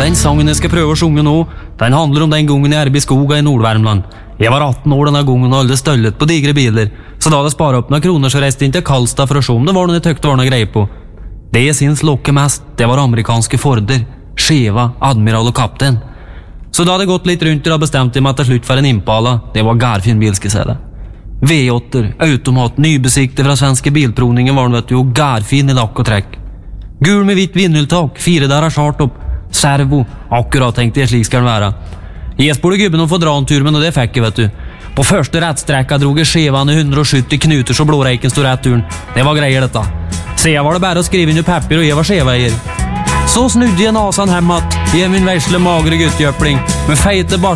Den sangen jeg skal prøve å sjunge nå, den handler om den gangen jeg i skoga i Nordvärmland. Jeg var 18 år denne gangen og alle støllet på digre biler, så da hadde jeg sparet opp noen kroner så reiste inn til Karlstad for å se om det var noe jeg tøkte var noe greie på. Det jeg synes lokke mest, det var amerikanske Forder, Cheva, Admiral og Kaptein. Så da hadde jeg gått litt rundt og bestemte meg til slutt for en Impala. Det var gærfin bil, skal jeg si det. V8, automat, nybesiktet fra svenske bilprovningen var den, vet du, og gærfin i lakk og trekk. Gul med hvitt vinnultak, 4 der chartopp, servo, akkurat tenkte jeg slik skal den være. Jeg spurte gubben om å få dra en tur, men det fikk jeg, vet du. På første rettstrekka drog jeg skjevane 170 knuter så blåreiken stod rett turen. Det var greier dette. Så jeg var det bare å skrive inn i papir, og jeg var skjeveier. Så snudde jeg nasan hemmat, i min versle magre guttjøpling, med feite bart